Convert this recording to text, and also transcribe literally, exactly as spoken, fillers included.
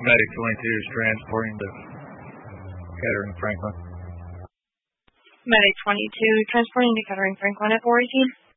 Medic twenty-two is transporting to Kettering Franklin. Medic twenty-two transporting to Kettering Franklin at four eighteen.